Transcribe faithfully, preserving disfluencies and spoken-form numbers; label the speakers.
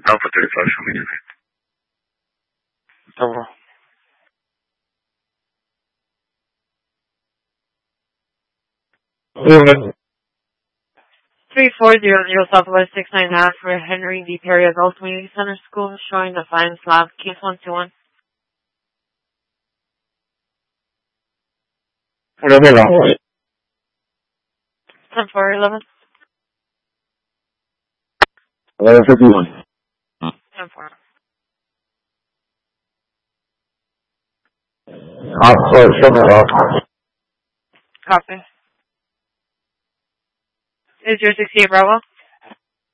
Speaker 1: Alpha thirty-five, show me tonight. Over.
Speaker 2: three four zero zero Southwest six nine half for Henry D. Perry Adult Community Center School, showing the Defiance Lab, case one two one.
Speaker 1: Whatever, right.
Speaker 2: ten four eleven.
Speaker 1: eleven fifty-one.
Speaker 2: ten four.
Speaker 1: Officer, show me off.
Speaker 2: Copy. Is your sixty-eight Bravo?